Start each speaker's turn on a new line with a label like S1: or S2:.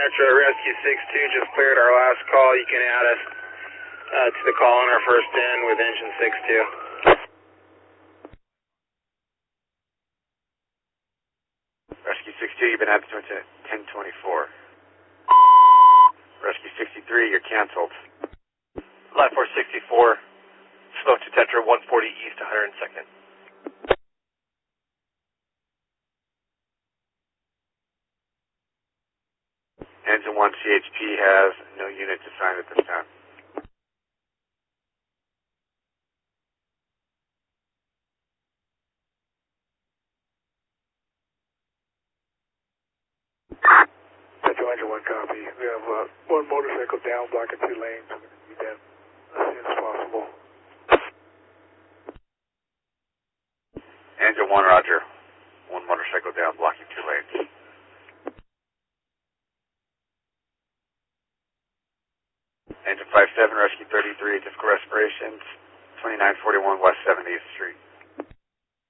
S1: Tetra, Rescue 6-2 just cleared our last call. You can add us to the call on our first end with engine 6-2.
S2: Rescue 62, you've been added to 1024. Rescue 63, you're canceled.
S3: Line 464, smoke to Tetra 140 East 102nd.
S2: Engine 1 CHP has no units assigned at this time.
S4: Tetra Engine 1 copy. We have one motorcycle down, blocking 2 lanes. We're going to need that as soon as possible.
S2: Engine 1, roger. One motorcycle down, blocking 2 lanes. Engine 57, Rescue 33, difficult respirations, 2941 West 70th Street.